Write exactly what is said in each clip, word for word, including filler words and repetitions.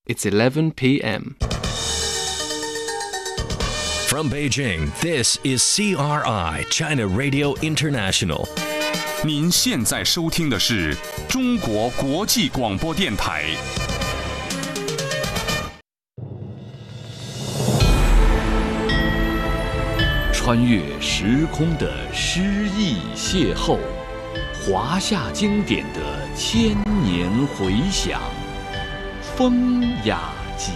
It's eleven p.m. From Beijing, this is C R I, China Radio International. 您现在收听的是中国国际广播电台。 穿越时空的诗意邂逅，华夏经典的千年回响，风雅集。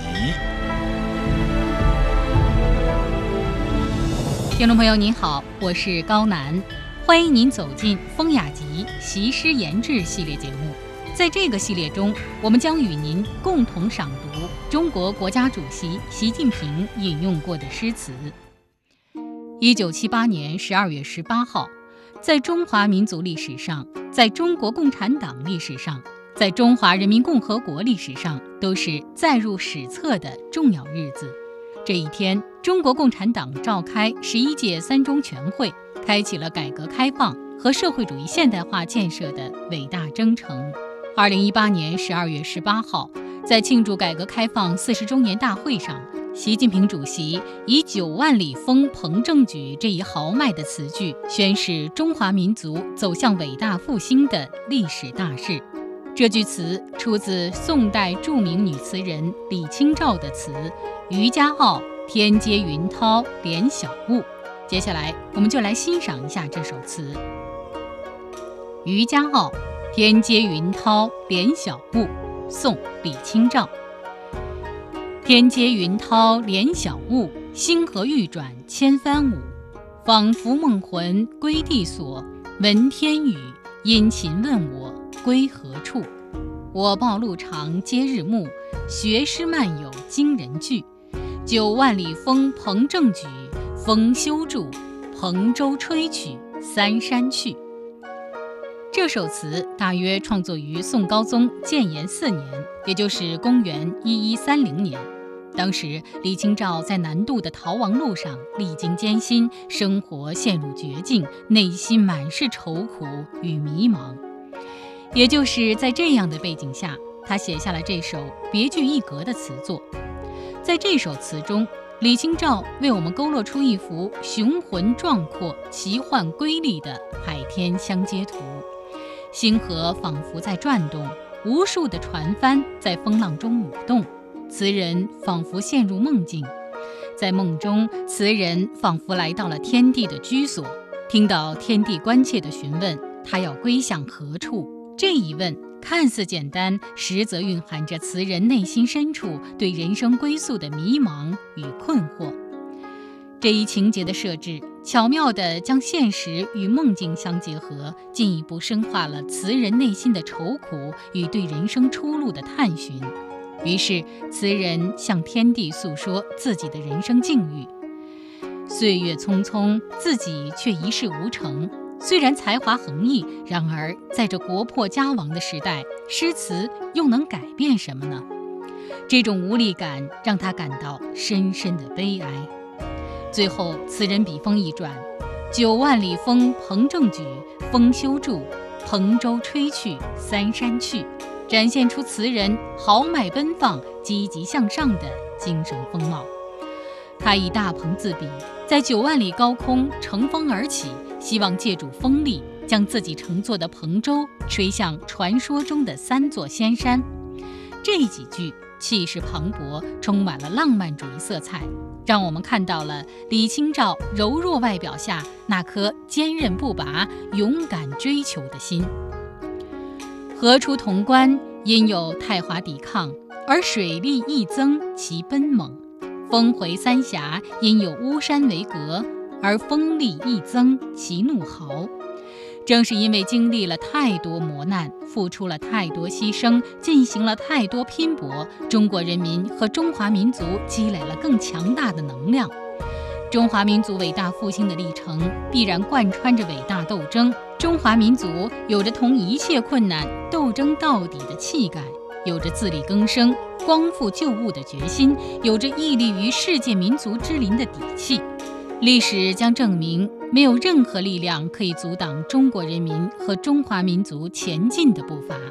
听众朋友您好，我是高楠，欢迎您走进风雅集习诗言志系列节目。在这个系列中，我们将与您共同赏读中国国家主席习近平引用过的诗词。一九七八年十二月十八号，在中华民族历史上，在中国共产党历史上，在中华人民共和国历史上，都是载入史册的重要日子。这一天，中国共产党召开十一届三中全会，开启了改革开放和社会主义现代化建设的伟大征程。二零一八年十二月十八号，在庆祝改革开放四十周年大会上，习近平主席以九万里风鹏正举这一豪迈的词句，宣示中华民族走向伟大复兴的历史大势。这句词出自宋代著名女词人李清照的词《渔家傲·天阶云涛怜小物》。接下来，我们就来欣赏一下这首词。《渔家傲·天阶云涛怜小物》，宋·李清照。天阶云涛怜小物，星河欲转千帆舞。仿佛梦魂归地所，闻天语，殷勤问我归何处。我报路长皆日暮，学诗漫有惊人句。九万里风鹏正举，风休住，蓬舟吹去三山去。这首词大约创作于宋高宗建炎四年，也就是公元一一三零年。当时李清照在南渡的逃亡路上历经艰辛，生活陷入绝境，内心满是愁苦与迷茫。也就是在这样的背景下，他写下了这首别具一格的词作。在这首词中，李清照为我们勾勒出一幅雄浑壮阔、奇幻瑰丽的海天相接图。星河仿佛在转动，无数的船帆在风浪中舞动，词人仿佛陷入梦境。在梦中，词人仿佛来到了天地的居所，听到天地关切地询问他要归向何处。这一问看似简单，实则蕴含着词人内心深处对人生归宿的迷茫与困惑。这一情节的设置，巧妙地将现实与梦境相结合，进一步深化了词人内心的愁苦与对人生出路的探寻。于是，词人向天地诉说自己的人生境遇。岁月匆匆，自己却一事无成。虽然才华横溢，然而在这国破家亡的时代，诗词又能改变什么呢？这种无力感让他感到深深的悲哀。最后，词人笔锋一转，九万里风鹏正举，风休住，蓬舟吹去三山去，展现出词人豪迈奔放、积极向上的精神风貌。他以大鹏自比，在九万里高空乘风而起，希望借助风力将自己乘坐的蓬舟吹向传说中的三座仙山。这几句气势磅礴，充满了浪漫主义色彩，让我们看到了李清照柔弱外表下那颗坚韧不拔、勇敢追求的心。何出潼关，因有太华抵抗，而水力亦增其奔猛。峰回三峡，因有巫山为隔，而风力亦增其怒号。正是因为经历了太多磨难，付出了太多牺牲，进行了太多拼搏，中国人民和中华民族积累了更强大的能量。中华民族伟大复兴的历程必然贯穿着伟大斗争，中华民族有着同一切困难斗争到底的气概，有着自力更生、光复旧物的决心，有着屹立于世界民族之林的底气。历史将证明，没有任何力量可以阻挡中国人民和中华民族前进的步伐。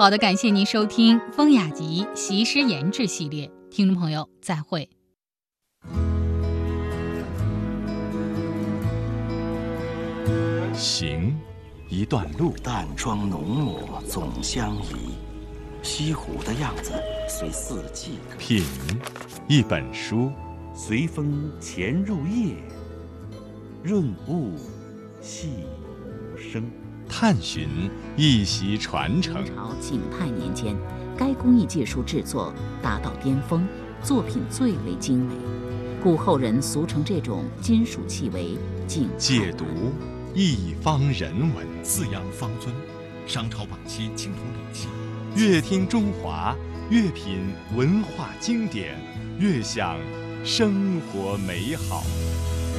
好的，感谢您收听《风雅集·习诗言志》系列，听众朋友再会。 行，一段路。 淡妆浓抹总相宜，西湖的样子随四季歌。 品，一本书。 随风潜入夜，润物细无声。 探寻，一袭传承。 明朝景泰年间，该工艺技术制作达到巅峰，作品最为精美，故后人俗称这种金属器为景泰。 解读，一方人文。 四羊方尊，商朝晚期青铜礼器。 越听中华，越品文化经典，越享生活美好。